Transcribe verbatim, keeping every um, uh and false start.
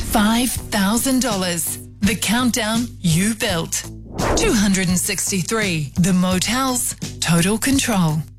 five thousand dollars. The countdown you built. two hundred sixty-three. The Motels. Total control.